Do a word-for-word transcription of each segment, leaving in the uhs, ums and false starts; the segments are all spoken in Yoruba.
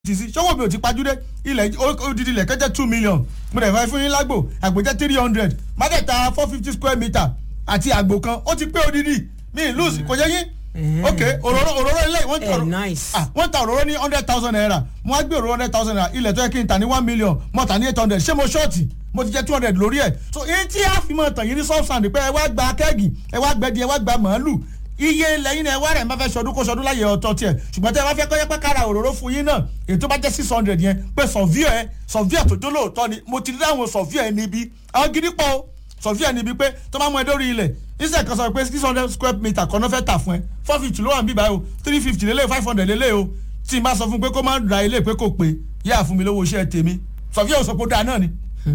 ti sí ṣọwọ́ mi ò ti pajúdé ilẹ̀ odidi ilẹ̀ kẹ́jẹ́ two million mo dẹ̀ fẹ́ fún yín lágbo àgbò jẹ́ three hundred mákẹ́ta four fifty square meter àti àgbò kan ó ti pé odidi mi lose kò yẹ yín ok òróró òróró ilé wọ́n ta òróró ní hundred thousand naira mo á gbé òróró hundred thousand naira ilẹ̀ tó yẹ kí n ta ní one million mo ta ní eight hundred ṣé mo ṣọ́ọ̀tì mo ti jẹ́ two hundred lórí ẹ̀ so èyí tí a fi mọ̀ tàn yín ní soft sand pé ẹ wá gba kẹ́ẹ̀gì ẹ wá gbẹ́dì ẹ wá gba màálù iye lẹ́yìn náà ẹ wá rẹ̀ máa fẹ́ sọdún kó sọdún láyé ọ̀tọ̀ tiẹ̀ ṣùgbọ́n tẹ́ ẹ bá fẹ́ kọ́yẹ́ pé kára òróró fún yín náà èyí tó bá jẹ́ six hundred yẹn pé sọ̀víọ̀ ẹ sọ̀víọ̀ tó dólóòótọ́ ni mo ti rí àwọn sọ̀víọ̀ ẹ níbi àwọn gidi pọ̀ o sọ̀víọ̀ ẹ níbi pé tó bá mú ẹ dórí ilẹ̀ iṣẹ́ kan sọ pé six hundred square meter kan náà fẹ́ tà fún ẹ four fifty ló wà níbí báyìí o three fifty lélẹ̀ five hundred lélẹ̀ o tí n bá sọ fún pé kó má ra ilé pé kò pé yá fún mi lówó iṣẹ́ tèmi sọ̀víọ̀ ò sọ pé ó dáa náà ni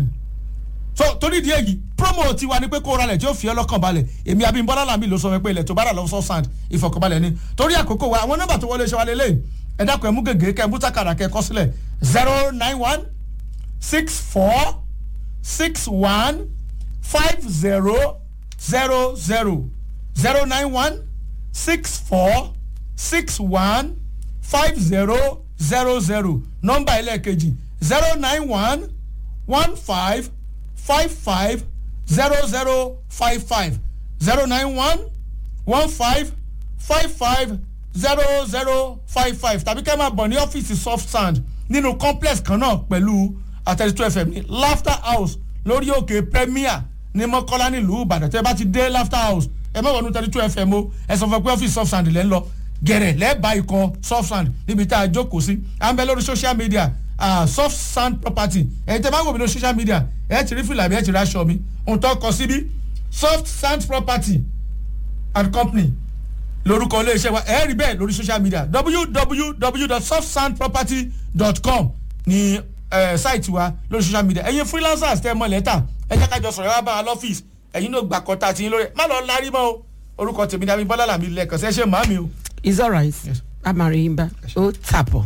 so torí di èyí promo ti wa ni pé kó ra lẹ̀ tí ó fi ọlọ́kàn balẹ̀ èmi Abímbọ́lá Làmí ló sọ pé ilẹ̀ tó bá rà lọ́wọ́ soft sand ìfọ̀kànbalẹ̀ ni torí àkókò wa àwọn nọ́mbà tó wọlé ṣe wa lélẹ̀ ẹ dákun ẹ mú gègé kẹ mú tákàrà kẹ kọ sílẹ̀ zero nine one six four six one five zero zero zero zero nine one six four six one five zero zero zero nọ́mbà ẹlẹ́ẹ̀kejì zero nine one one five five five zero zero five five zero nine one one five five five zero zero five five tàbí kẹ́ máa bọ̀ ní ọ́fíìsì soft sand nínú complex kan náà pẹ̀lú thirty-two F M ní Laughter House lórí òkè Premier ní Mọ́kọ́lá nílùú Ìbàdàn tẹ́ bá ti dé Laughter House ẹ má wọnú thirty-two F M o ẹ sọ fún pé ọ́fíìsì soft sand lẹ́ ń lọ gẹ̀rẹ̀ lẹ́ẹ̀bá ikọ̀ soft sand níbi tá a jókòó sí à ń bẹ lórí social media Uh, soft sand property ẹ̀ tẹ́ bá wò mí lórí social media ẹ̀ ti rí fìlà mi ẹ̀ ti rí aṣọ mi ohun tó kọ síbí soft sand property and company lórúkọ iléeṣẹ́ wa ẹ̀ rí bẹ́ẹ̀ lórí social media w w w dot soft sand property dot com ní site wa lórí social media ẹ̀yin freelancers tẹ́ mọ́ lẹ́tà ẹ̀ jẹ́ kájọ sọ̀rọ̀ ẹ̀ wá bá a lọ́fíìsì ẹ̀yin náà gbà kọ́ta àti yín lórí ẹ̀ má lọ lárí mọ́ o orúkọ tèmi ní Abímbọ́lá Làmí lẹ́ẹ̀kan sí ẹ ṣe màmí o. it's alright amarimba ó tàpọ̀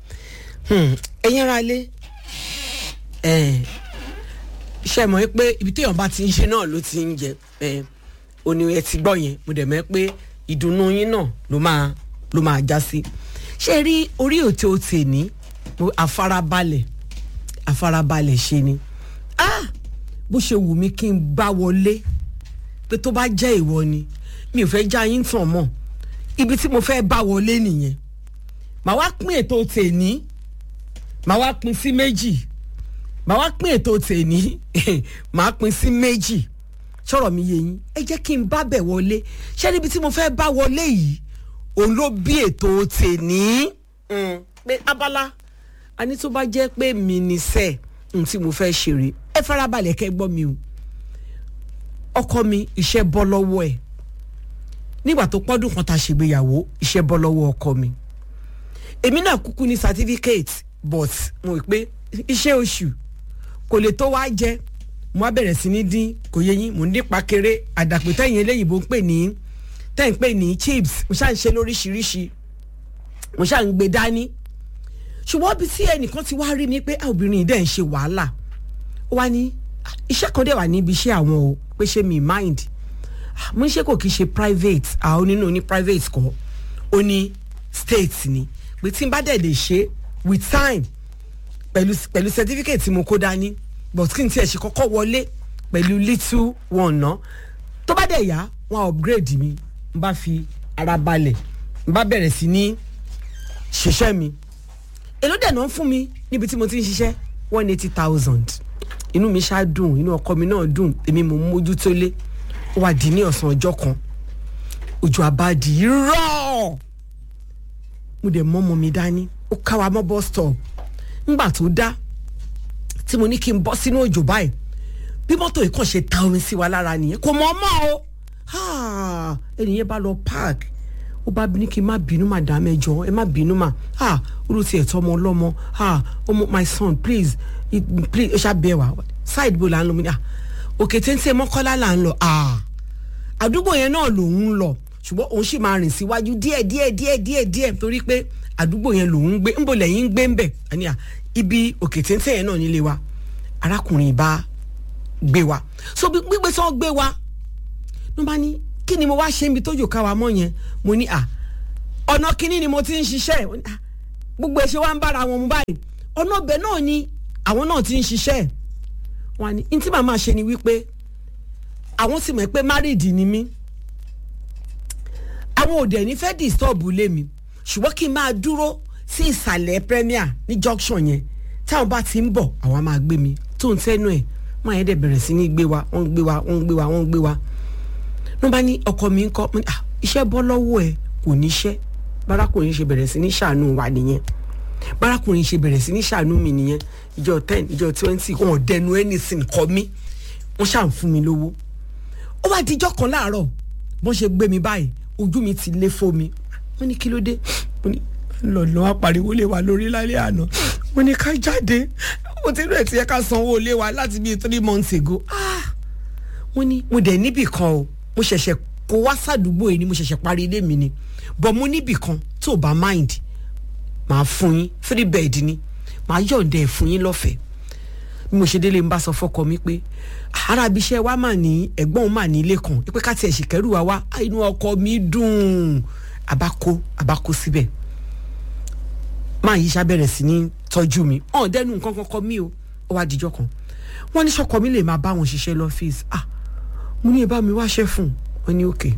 ẹ̀yin ara lé ṣe mọ̀ pé ibi téèyàn bá ti ń ṣe náà ló ti ń jẹ òní ẹ ti gbọ́ yẹn mo dẹ̀ mọ̀ pé ìdùnnú yín náà ló máa ló máa já sí ṣé rí orí òtí ó tè ní àfarabalẹ̀ àfarabalẹ̀ ṣe ni bó ṣe wù mí kí n bá wọlé pé tó bá jẹ́ ìwọ ni mi ò fẹ́ já yín tàn mọ́ ibi tí mo fẹ́ bá wọlé nìyẹn màá wá pín ètò tè ní màá wá pín sí méjì màá wá pín ètò tèní màá pín sí méjì sọ̀rọ̀ mi yé yín ẹ jẹ́ kí n bá bẹ̀ wọlé ṣé níbi tí mo fẹ́ bá wọlé yìí òun ló bí ètò tèní pé abala a ní tó bá jẹ́ pé mi ní sẹ́ ohun tí mo fẹ́ ṣeré ẹ farabalẹ̀ kẹ́ gbọ́ mi o ọkọ mi iṣẹ́ bọ́ lọ́wọ́ ẹ̀ nígbà tó pọ́dún kan tá a ṣègbéyàwó iṣẹ́ bọ́ lọ́wọ́ ọkọ mi èmi náà kúkú ní certificate but mo rò pé iṣẹ́ oṣù kò lè tó wá jẹ́ mo á bẹ̀rẹ̀ sí ní dín kò yé yín mo ń dín pakere àdàpè tẹ̀yìn eléyìnbó ń pè ní tẹ̀yìn pè ní chips mo ṣáà ń ṣe lóríṣiríṣi mo ṣáà ń gbé dání ṣùgbọ́n bí tí ẹnìkan ti wá rí mi pé obìnrin yìí dẹ̀ ń ṣe wàhálà ó wá ní iṣẹ́ kan dẹ̀ wà níbi iṣẹ́ àwọn o pé ṣé mi mind mo ń ṣe kò kí ṣe private àwọn onínú ní private kọ́ ó ní state ni pé tí n bá dẹ̀ lè ṣe with time pẹ̀lú pẹ̀lú certificate tí mo kó dání but kí n tiẹ̀ ṣe kọ́kọ́ wọlé pẹ̀lú little one ná tó bá dẹ̀ yá wọn upgrade mi n bá fi ara balẹ̀ n bá bẹ̀rẹ̀ sí ní ṣiṣẹ́ mi èló dẹ̀ náà fún mi níbi tí mo ti ń ṣiṣẹ́ one eighty thousand inú mi ṣá dùn inú ọkọ mi náà dùn èmi mo mójútó lé ó wà dín ní ọ̀sán ọjọ́ kan òjò àbádì rọ̀ mo dẹ̀ mọ́ ọmọ mi dání ó ká wa mọ́ bus stop ńgbà tó dá tí mo ní kí n bọ́ sínú òjò báyìí bí mọ́tò yìí kàn ṣe ta omi sí wa lára nìyẹn kò mọ̀ ọmọ o ẹnìyẹn bá lọ park ó bá ní kí n má bínú mà dá mẹ́jọ ẹ má bínú mà olú ti ẹ̀tọ́ ọmọ ọlọ́mọ ọmọ my son please please ó ṣàbẹ̀ wá side bo là ń lọ mi ní òkè téńté Mọ́kọ́lá là ń lọ àdúgbò yẹn náà lòun ń lọ ṣùgbọ́n òun sì máa rìn síwájú díẹ̀ díẹ̀ díẹ̀ díẹ̀ díẹ̀ torí pé àdúgbò yẹn lòun ń gbé ńbò lẹ́yìn ń gbé ńbẹ̀ àníyà ibi òkè téńté yẹn náà nílé wa arákùnrin bá gbé wa so gbígbé tí wọ́n gbé wa ló bá ní kí ni mo wá ṣe níbi tójò ká wa mọ́ yẹn mo ní à ọ̀nà kínní ni mo ti ń ṣiṣẹ́ gbogbo ẹ̀ ṣe wá ń bára wọn mu báyìí ọ̀nà ọbẹ̀ náà ni àwọn náà ti ń ṣiṣẹ́ wọn ni n tí màá máa ṣe ni wípé àwọn sì mọ̀ pé married ni mí àwọn òde ní fẹ́ disturb lé mi ṣùgbọ́n kí n máa dúró sí ìsàlẹ̀ premier ní junction yẹn táwọn bá ti ń bọ̀ àwọn máa gbé mi tó ń tẹ́nu ẹ̀ máa yẹn dẹ̀ bẹ̀rẹ̀ sí ní gbé wa wọ́n ń gbé wa wọ́n ń gbé wa wọ́n ń gbé wa wọ́n bá ní ọkọ mi ń kọ́ iṣẹ́ bọ́ lọ́wọ́ ẹ̀ kò níṣẹ́ bárakùnrin ṣe bẹ̀rẹ̀ sí ní ṣàánú wa nìyẹn bárakùnrin ṣe bẹ̀rẹ̀ sí ní ṣàánú mi nìyẹn ìjọ ten ìjọ twenty wọn ò dẹnu anything kọ mí wọ́n ṣàn fún mi lówó ó wá dijọ́ kan láàárọ̀ bọ́n ṣe gbé mi báyìí ojú mi ti lé fó mi wọ́n ní kí ló dé wọ́n ní lọ́nà apariwo lé wa lórí lálẹ́ àná wọ́n ní ká jáde ó ti rẹ̀ tí ẹ ká sanwó lé wa láti bíi three months ago wọ́n ní mo dẹ̀ níbì kan o mo ṣẹ̀ṣẹ̀ kó wá sàdúgbò yìí ni mo ṣẹ̀ṣẹ̀ parí ilé mi ni bọ̀ mo níbì kan tó bá mind màá fún yín free bed ni màá yọ̀ǹda ẹ̀ fún yín lọ́fẹ̀ẹ́ bí mo ṣe délé ń bá sọ fọ́kọ mi pé ara ibiṣẹ́ wa mà ní ẹ̀gbọ́n mà ní ilé kan pé ká tiẹ̀ sì kẹ́rù wa wá inú ọkọ mi dùn abako abako síbẹ̀ máa yí sábẹ̀rẹ̀ sí ní tọ́jú mi ọ̀n dẹ́nu nǹkan kankan mi o ó wá dijọ́ kan wọ́n ní sọ́kọ mi lè máa bá wọn ṣiṣẹ́ lọ́fíìsì ah mo ní ẹ bá mi wáṣẹ́ fún wọn ní òkè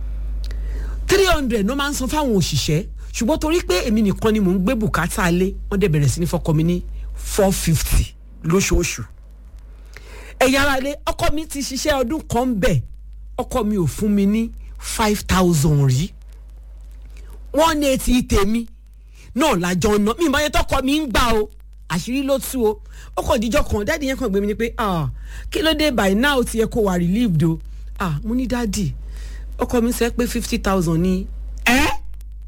three hundred ló máa ń san fáwọn òṣìṣẹ́ ṣùgbọ́n torí pé èmi nìkan ni mò ń gbé bùkátà lé wọ́n dẹ̀ bẹ̀rẹ̀ sí ní fọ́kọ mi ní four fifty lóṣooṣù ẹ̀yà ara lé ọkọ mi ti ṣiṣẹ́ ọdún kan bẹ̀ ọkọ mi ò fún mi ní five thousand rí one eighty tèmi náà lájọ ná mi ìmọ̀ yẹn tọkọ mi ń gbà o àṣírí ló tú o ó kàn díjọ́ kan dáàdi yẹn kàn gbé mi ní pé ah kí ló dé by now ti yẹ kó wà relieved o ah mo ní dáàdi ọkọ mi sọ pé fifty thousand ní ẹ́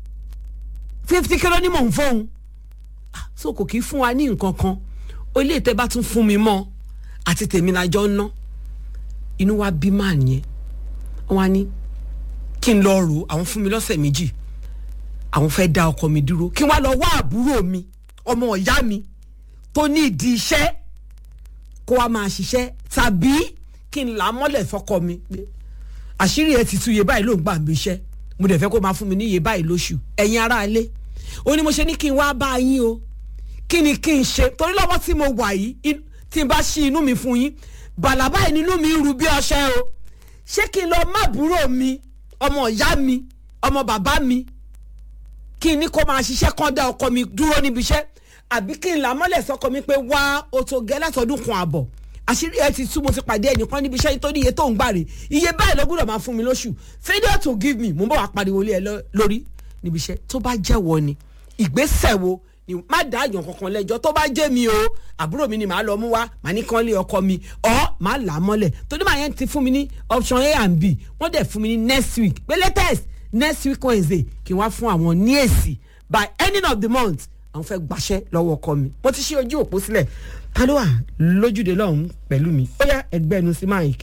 fifty kilo ni mò ń fóun ah so kò kí fún wa ní nǹkan kan ó lè tẹ́ bá tún fún mi mọ́ àti tèmi lájọ ná inú wa bí máa yẹn wọ́n á ní kí n lọ rò àwọn fún mi lọ́sẹ̀ méjì àwọn fẹ́ dá ọkọ mi dúró kí wọ́n lọ wá àbúrò mi ọmọ ìyá mi tó ní ìdí iṣẹ́ kó wá máa ṣiṣẹ́ tàbí kí n là á mọ́lẹ̀ fọ́kọ mi pé àṣírí ẹ ti tú iye báyìí ló ń gbà mí iṣẹ́ mo dẹ̀ fẹ́ kó máa fún mi ní iye báyìí lóṣù ẹ̀yin ará ilé ó ní mo ṣe ní kí n wá bá yín o kí ni kí n ṣe torí lọ́wọ́ tí mo wà yìí tí n bá ṣí inú mi fún yín bàlàbá yìí nínú mi rú bí ọṣẹ o ṣé kí n lọ má búrò mi ọmọ ìyá mi ọmọ bàbá mi kí n ní kó máa ṣiṣẹ́ kán dá ọkọ mi dúró níbi iṣẹ́ àbí kí n là mọ́lẹ̀ sọ́kọ mi pé wá o tó gẹ́ látọdún kan àbọ̀ àṣírí ẹ ti tú mo ti pàdé ẹnìkan níbi iṣẹ́ tó ní iye tó ń gbà rè iye báyìí ló gbọ́dọ̀ máa fún mi lóṣù failure to give me mo bọ̀ wá pariwo lé ẹ lórí níbi iṣẹ́ tó bá jẹ́wọ́ ni ìgbésẹ̀ wo ni má dá àyàn kankan lẹ́jọ́ tó bá jẹ́ mi o àbúrò mi ni màá lọ mú wá màá ní kán lé ọkọ mi ọ́ màá là á mọ́lẹ̀ torí màá yẹn ti fún mi ní option A and B wọ́n dẹ̀ fún mi ní next week pé latest next week Wednesday kí n wá fún àwọn ní èsì by ending of the month àwọn fẹ́ gbaṣẹ́ lọ́wọ́ ọkọ mi mo ti ṣí ojú òpó sílẹ̀ ta ló wà lójúde lọ́hùn pẹ̀lú mi ó yá ẹgbẹ́nu sí mike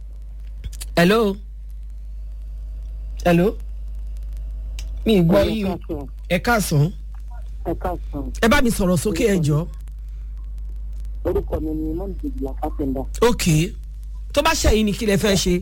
hello hello mi gbọ́ yìí ẹ káàsán ẹ káàsán ẹ bá mi sọ̀rọ̀ sókè ẹ jọ. orúkọ mi ni mọ́nìdìbìlà kápẹ́ndà. ok tó bá ṣẹ̀yìn ni kí lẹ fẹ́ ṣe.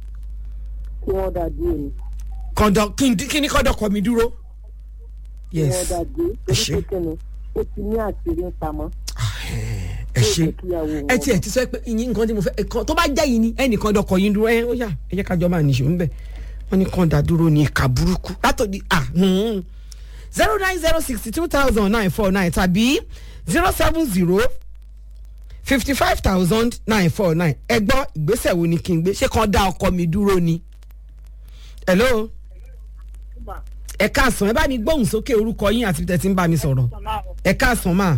kí wọ́n dá dé ni. kọ̀dọ̀ kí ni kọ́dọ̀ kọ́ mi dúró. kí wọ́n dá dé torí pé kíni ó ti ní àṣírí ń pamọ́. ẹ ṣe ẹ tiẹ̀ ti sọ pé ìyín nǹkan tí mo fẹ́ ẹ̀kan tó bá jẹ́ yìí ni ẹnìkan dọkọ̀ yín dúró ẹ ó yá ẹ jẹ́ kájọ máa nìṣó ń bẹ̀ wọ́n ní kàn dá dúró ní ìka burúkú látòdì ah zero nine zero sixty two thousand nine four nine tàbí zero seven zero fifty five thousand nine four nine ẹ gbọ́ ìgbésẹ̀ wo ni kí n gbé ṣé kàn dá ọkọ mi dúró ni. hello ẹ káàsán ẹ bá mi gbóhùn sókè orúkọ yín àti tẹ̀sí ń bá mi sọ̀rọ̀ ẹ káàsán máa.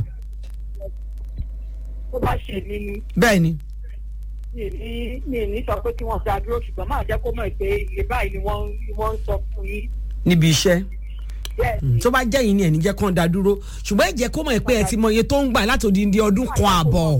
tó bá ṣe mí ni. bẹ́ẹ̀ ni. mi mi ní sọ pé kí wọ́n ṣe àdúró ṣùgbọ́n máa jẹ́ kó mọ̀ pé iye báyìí ni wọ́n wọ́n ń sọ fún yín. níbi iṣẹ́ tó bá jẹ́ yìí ni ẹ̀ní jẹ́ kán dá dúró ṣùgbọ́n ẹ jẹ́ kó mọ̀ pé ẹ ti mọ iye tó ń gbà láti odindi ọdún kan àbọ̀.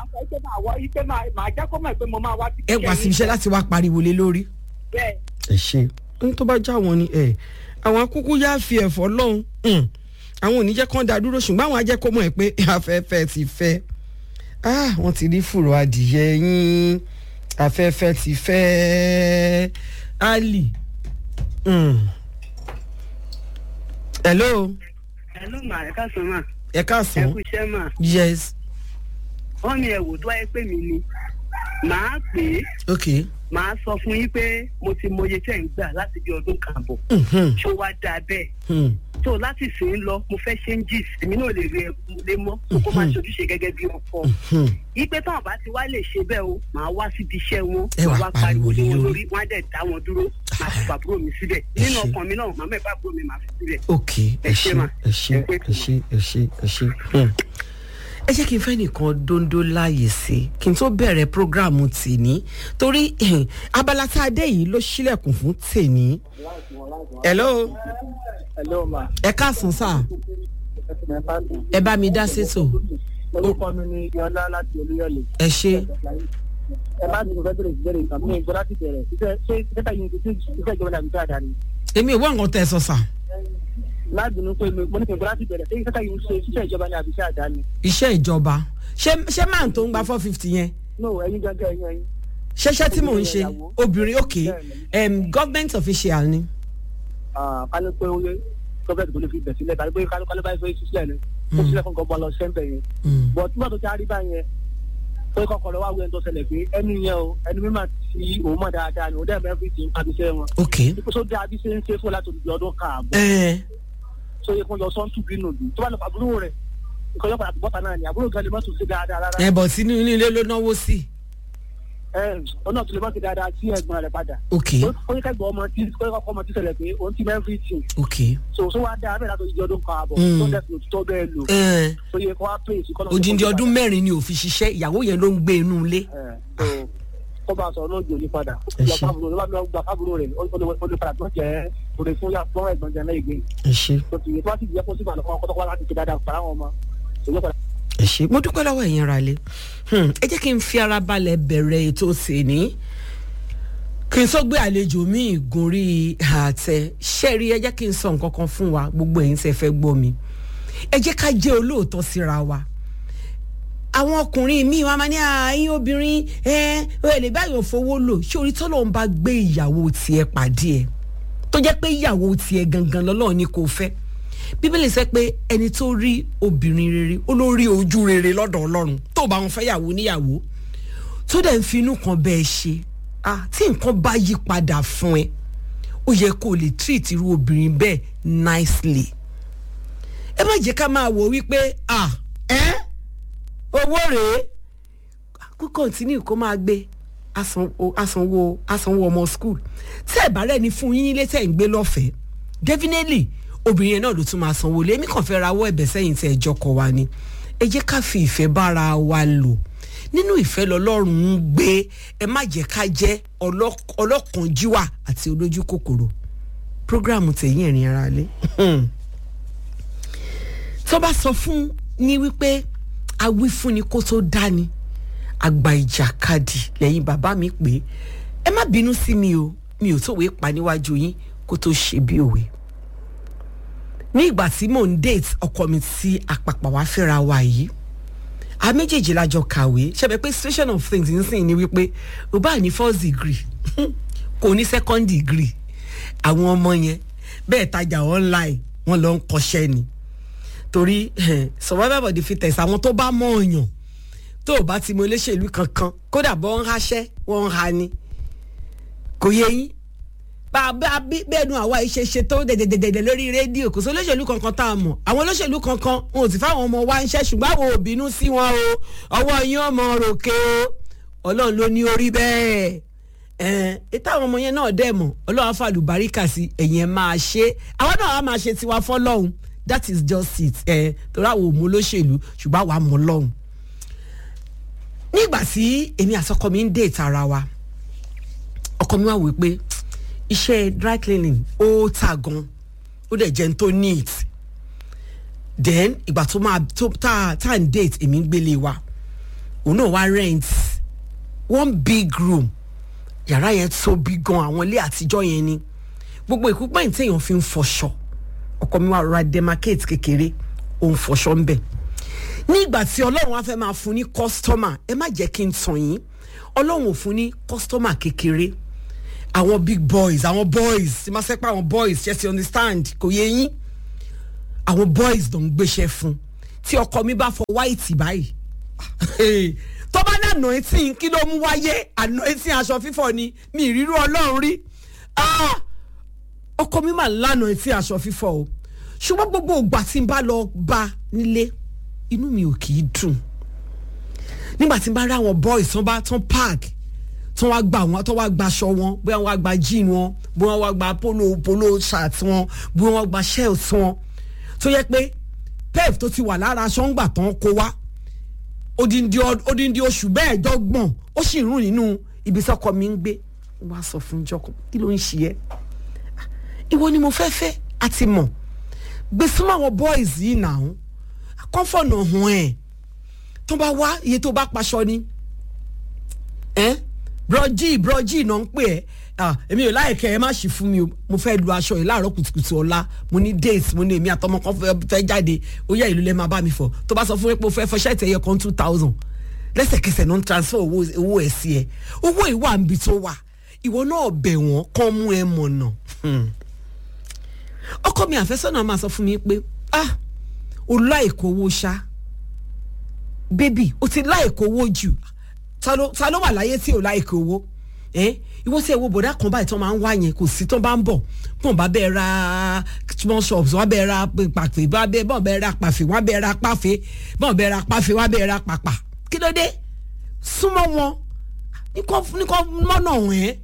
ẹ wá sí iṣẹ́ láti wá pariwo lé lórí. ẹ ṣe n tó bá já wọn ni ẹ àwọn akúkú yá fi ẹ̀fọ́ lọ́hùn àwọn ò ní jẹ́ kán dá dúró ṣùgbọ́n àwọn á jẹ́ kó mọ̀ pé afẹ́fẹ́ ti fẹ́ wọ́n ti rí fùrọ̀ adìyẹ yín afẹ́fẹ́ ti fẹ́ ali. Mm. hello. hello ma ẹ ká sọ ma. ẹ káàsán. ẹ kú iṣẹ́ ma. yes. wọ́n ní ẹ̀wò tó wáyé pé mi ni màá pè é. ok. màá sọ fún yín pé mo ti mọye tẹ̀ ń gbà láti bí ọdún kan bọ̀. ṣó wá dáa bẹ́ẹ̀. tó láti sìn ín lọ mo fẹ́ ṣe ń jì èmi náà lè rí ẹkún lé mọ́ kó má ṣojúṣe gẹ́gẹ́ bí ọkọ. ipe táwọn bá ti wá lè ṣe bẹ́ẹ̀ o màá wá síbi iṣẹ́ wọn wọ́n wá pariwo lé wọn lórí wọ́n á dẹ̀ dá wọn dúró màá fi bàbúrò mi síbẹ̀ nínú ọkàn mi náà màmá ẹ̀ bàbúrò mi màá fi síbẹ̀. ok ẹ ṣe ẹ ṣe ẹ ṣe ẹ ṣe ẹ ṣe. ẹ jẹ́ kí n fẹ́ nìkan dondo láàyè sí kí n tó bẹ̀rẹ̀ prógráàmù tèní torí abala tá a dé yìí ló ṣílẹ̀kùn fún tèní. hello. hello ma. ẹ káàsán sá. ẹ bá mi dá sétò. orúkọ mi ni yọlá láti olúyọlé. ẹ ṣe. ẹ má dùn fẹ́ bẹ̀rẹ̀ ìbéèrè ìtàn mi ìgbọ́ láti bẹ̀rẹ̀ ṣé ṣé yín ti ṣiṣẹ́ ìjọba ní àbíkẹ́ àdáni. èmi ò wọ́n nǹkan tẹ́ ẹ sọ sà. má dùn pé mo ní kí n gbọ́ láti bẹ̀rẹ̀ ṣé ṣé yín ṣe ṣiṣẹ́ ìjọba ní àbíkẹ́ àdáni. iṣẹ́ ìjọba ṣé ṣé máà tó ń gba four fifty yẹn. no ẹyin gángan ẹyin ẹyin. ṣẹṣẹ tí mò ń ṣe obìnrin òkè government official ni. kálí pé ó yẹ gọ́ọ̀mẹ̀ntì kò lè fi bẹ̀ sílẹ̀ kálí pé kálí báyìí fẹ́ ṣiṣẹ́ ni ó ṣiṣẹ́ fún gọ́ọ̀mọ̀ lọ sẹ́ńtẹ̀ yẹn. bọ̀ tí wọ́n tó ti arí bá yẹn pé kọ́kọ́ lọ wá wí ẹni tó ṣẹlẹ̀ pé ẹni yẹn o ẹni mímọ̀ tí òun mọ̀ dáadáa ni òun dẹ̀ mẹ́fì tí ń pa abiṣẹ́ wọn. ok tó dé abiṣẹ́ ń ṣe fún láti olùdí ọdún káàbọ̀. so yẹ kó yọ sọ́ńtù bínú bí tó bá lọ àbúrò rẹ̀ nǹkan yọ padà bọ́ta náà ni àbúrò gan lè má tún ṣe dáadáa rárá. ẹ bọ̀ sínú ilé ló náwó sí. ọ̀nà tó lè má ṣe dáadáa sí ẹ̀gbọ́n rẹ̀ padà. ok ó yẹ kẹ́gbọ́n ọmọ tí ó yẹ kọ́kọ́ ọmọ tí ṣẹlẹ̀ pé òun ti mẹ́fì tì. ok so so wá dáa bẹ́ẹ̀ láti olùdí ọdún káàbọ̀ tó dẹ̀ fi òtítọ́ bẹ́ẹ̀ lò. so yẹ kó wá pè é sí kọ́nà. odindi ọdún mẹ́rin ni ò fi ṣiṣẹ́ ìyàwó yẹn ló ń gbé inú ilé. kó bá a sọ̀rọ̀ lóòjò ní padà lọ fábùrò ló bá mi gba fábùrò rẹ̀ ó lè padà tó jẹ́ òde fún yà fún ẹ̀gbọ́n jẹ́ náà ìgbé. ẹ ṣe. tó ti yẹ tó bá ti jẹ́ kó síbà lọ́kọ́ kọ́tọ́ wá láti ṣe dáadáa fara wọn mọ́ ẹ ṣe mo dúpẹ́ lọ́wọ́ ẹ̀yin ara lé ẹ jẹ́ kí n fi ara balẹ̀ bẹ̀rẹ̀ ètò tèní kí n sọ gbé àlejò mi ìgúnrí àtẹ ṣẹ́ẹ̀rí ẹ jẹ́ kí n sọ nǹkan kan fún wa gbogbo ẹ̀yin tẹ́ fẹ́ gbọ́ mi ẹ jẹ́ ká jẹ́ olóòótọ́ síra wa àwọn ọkùnrin míì wọn máa ní ààyè obìnrin ẹ ẹ lè báyọ̀ fowó lò ṣé orí tọ́lọ́ ń bá gbé ìyàwó tiẹ̀ pàdé ẹ tó jẹ́ pé ìyàwó tiẹ̀ gangan lọ́lọ́ọ̀ ni kò fẹ́ bíbélì sẹ pé ẹni tó rí obìnrin rere ó ló rí ojú rere lọ́dọ̀ ọlọ́run tó bá wọn fẹ́ yàwó níyàwó tó dẹ̀ ń fi inú kan bẹ́ẹ̀ ṣe ah tí nǹkan bá yí padà fún ẹ ó yẹ kó o lè treat irú obìnrin bẹ́ẹ̀ nicely ẹ má jẹ́ ká máa wò wípé ah ẹ́ owó rèé kó continue kó máa gbé asanwó asanwó ọmọ school tí ẹ̀ bá rẹ̀ ní fún yín nílé tẹ̀ ń gbé lọ́fẹ̀ẹ́ definitely obìnrin yẹn náà ló tún máa sanwó lé èmi kàn fẹ́ rawọ́ ẹ̀bẹ̀ sẹ́yìn tí ẹjọ́ kọ wa ni ẹ jẹ́ ká fi ìfẹ́ bára wa lò nínú ìfẹ́ lọ́lọ́run ń gbé ẹ má jẹ́ ká jẹ́ ọlọ́kànjúwà àti olójú kòkòrò prógráàmù tẹ̀yìn ẹ̀rín ara lé tó bá sọ fún ní wípé awí fún ni kó tó dání àgbà ìjàkadì lẹ́yìn bàbá mi pé ẹ má bínú sí mi o mi ò tòwé pa níwájú yín kó tó ṣe bí òwe ní ìgbà tí mò ń date ọkọ mi tí àpapà wá fẹ́ra wa yìí a méjèèjì lájọ kàwé ṣebí pé situation of things nísìnyí ni wípé ó bá ní first degree kò ní second degree àwọn ọmọ yẹn bẹ́ẹ̀ tajà online wọ́n lọ ń kọ́ṣẹ́ ni torí survival of the fittest àwọn tó bá mọ̀ ọ̀yàn tó bá ti mọ olóṣèlú kankan kódà bọ́ ń haṣẹ́ wọ́n ń ha ni kò yẹ yín bàbá bẹ́ẹ̀ nu àwa ìṣe ṣe tó dẹ̀dẹ̀dẹ̀dẹ̀ lórí rédíò kò sí olóṣèlú kankan tá a mọ̀ àwọn olóṣèlú kankan wọn ò sì fáwọn ọmọ wa ń ṣe ṣùgbọ́n àwọn ò bínú sí wọn o ọwọ́ yín ọmọ ròkè o ọlọ́run ló ní orí bẹ́ẹ̀ ẹ̀ ẹ̀ táwọn ọmọ yẹn náà dẹ̀ mọ̀ ọlọ́run á fàlùbáríkà sí ẹ̀yìn ẹ̀ máa ṣe àwọn náà á máa ṣe tiwa fọ́lọ́hun that is just it ẹ̀ torí àwọn òmù olóṣèlú ṣùgbọ́n àwa mọ̀ lọ́hun. nígbà tí èmi àsọkọ mi ń dé ìtara wa ọkọ mi wá wí pé iṣẹ́ dry cleaning ó ta gan ó dẹ̀ jẹ́ n tó neat then ìgbà tó máa tó tá tá n date èmi ń gbélé wa òun náà wá rent one big room yàrá yẹn tóbi gan àwọn ilé àtijọ́ yẹn ni gbogbo ìkúpẹ́ ìtẹ̀yàn fi ń fọṣọ ọkọ mi wá rọra demarcate kékeré òun fọṣọ ń bẹ̀ nígbà tí ọlọ́run wá fẹ́ máa fún ní customer ẹ má jẹ́ kí n tàn yín ọlọ́run ò fún ní customer kékeré àwọn big boys àwọn boys tí máa sẹ́pà àwọn boys ṣe ti understand kò yé yín àwọn boys ló ń gbéṣẹ́ fún tí ọkọ mi bá fọ white báyìí tó bá ní anointing kí ló mú wáyé anointing aṣọ fífọ̀ ni mi ìrírú ọlọ́run rí ọkọ mi máa ń lánà etí aṣọ fífọ̀ o ṣùgbọ́n gbogbo ìgbà tí n bá lọ bá nílé inú mi ò kì í dùn nígbà tí n bá rí àwọn boys tán bá tán park tán wá gba wọn tán wá gba aṣọ wọn bóyá wọn wá gba jean wọn bóyá wọn wá gba polo polo shirt wọn bóyá wọn wá gba shirt wọn tó yẹ pé pep tó ti wà lára aṣọ ń gbà tán kó wá odindi odindi oṣù bẹ́ẹ̀ dọ́gbọ̀n ó sì rún nínú ibi sọ́kọ mi ń gbé wá sọ fún jọkọ kí ló ń ṣe ẹ́ ìwọ ni mo fẹ́ fẹ́ àti mọ̀ gbé súnmọ́ àwọn boys yìí náà kọ́ńfọ̀nà hàn ẹ̀ tó bá wá iye tó bá paṣọ ni ẹ́ brọ́jì brọ́jì náà ń pè ẹ́ èmi ò láìkẹ́ ẹ má ṣì fún mi o mo fẹ́ lu aṣọ yìí láàárọ̀ kùtùkùtù ọ̀la mo ní dates mo ní èmi àtọmọ kan fẹ́ jáde ó yẹ ìlú lẹ́ máa bá mi fọ̀ tó bá sọ fún mi pé o fẹ́ fọ ṣẹ́ẹ̀tì ẹyọ kan two thousand lẹ́sẹ̀kẹsẹ̀ náà ń transfer owó ẹ̀ sí ẹ owó ìwà níbi tó wà ìwọ náà bẹ̀ wọ́n kàn mú ẹ mọ̀nà ọkọ mi àfẹ́sọ́nà máa sọ fún mi pé ah o láìkó owó ṣá bébì o ti láìkó owó jù ta ló wà láyé tí o láìkó owó ẹ ìwọ sí ẹwọ bọ̀dá kan báyìí tó máa ń wá yẹn kò sí tó bá ń bọ̀ pọ̀n bá bẹ́ẹ̀ ra small shops wọ́n bẹ́ẹ̀ ra pàfẹ́ bọ́n bẹ́ẹ̀ ra pàfẹ́ wọ́n bẹ́ẹ̀ ra pàfẹ́ bọ́n bẹ́ẹ̀ ra pàfẹ́ wọ́n bẹ́ẹ̀ ra pàpà kí ló dé súnmọ́ wọn níkọ́ mọ́nà wọn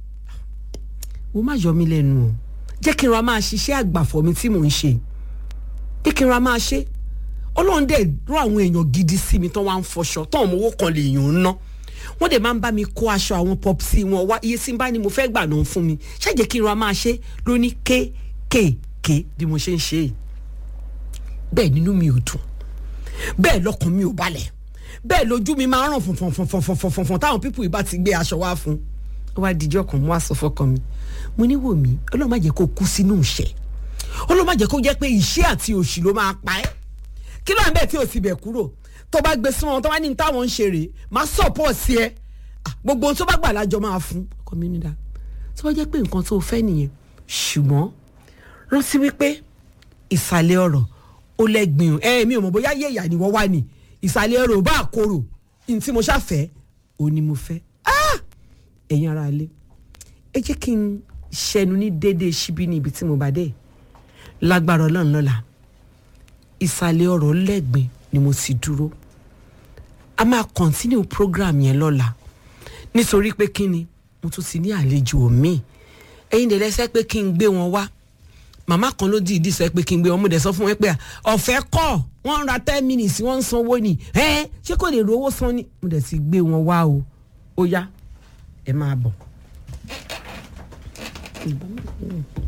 wọ́n má yọ mí lẹ́nu o jẹ́ kí n ra máa ṣiṣẹ́ àgbàfọ̀ mi tí mò ń ṣe jẹ́ kí n ra máa ṣe ọlọ́run dẹ̀ rán àwọn èèyàn gidi sí mi tán wá ń fọṣọ tán àwọn owó kan lè yàn ń ná wọ́n dẹ̀ máa ń bá mi kó aṣọ àwọn pọ́psì wọn wá iye tí n bá ní mo fẹ́ gbà náà fún mi ṣé jẹ́ kí n ra máa ṣe lóní kéékèèké bí mo ṣe ń ṣe yìí bẹ́ẹ̀ nínú mi ò dùn bẹ́ẹ̀ lọ́kàn mi ò balẹ̀ bẹ́ẹ̀ lójú mi máa ń ràn fọ̀nfọ̀nfọ̀nfọ̀nfọ̀n táwọn pípù yìí bá ti gbé aṣọ wá fún ó wá dijọ́ kan mo wá sọ fọ́kàn mi mo ní wò mí ọlọ́run má jẹ́ kó kú sínú ìṣẹ́ ọlọ́run má jẹ́ kó jẹ́ pé ìṣẹ́ àti òṣì ló máa pa ẹ́ kí ló ń bẹ̀ tí o ti bẹ̀ kúrò tó bá gbé súnmọ́ tó bá ní táwọn ń ṣe rèé máa sọ̀pọ̀ sí ẹ gbogbo ohun tó bá gbà lájọ máa fún ọkọ mi nídà tó bá jẹ́ pé nǹkan tó fẹ́ nìyẹn ṣùgbọ́n rántí wípé ìsàlẹ̀ ọ̀rọ̀ ó lẹ́gbìn ẹ mi ò mọ̀ bóyá yẹ̀yà ni wọ́n wà ní ìsàlẹ̀ ọ̀rọ̀ bá àkóró ní tí mo ṣàfẹ́ ò ní mo fẹ́ ẹ̀yin ara ilé ẹ jẹ́ kí n ṣẹnu ní déédéé síbí ní ibi tí mo bá dé lágbára ọlọ́run lọ́la ìsàlẹ̀ ọ̀rọ̀ lẹ́gbìn ni mo sì dúró a máa continue program yẹn lọ́la nítorí pé kí ni mo tún ti ní àlejò mi ẹ̀yin dẹ̀ lẹ́sẹ̀ pé kí n gbé wọn wá màmá kan ló dìídì sọ pé kí n gbé wọn mo dẹ̀ sọ fún wọn pé ọ̀fẹ́ kọ́ wọ́n ń ra ten minutes wọ́n ń sanwó ni ẹ ṣé kò lè rówó san ni mo dẹ̀ ti gbé wọn wá o ó yá ẹ máa bọ̀.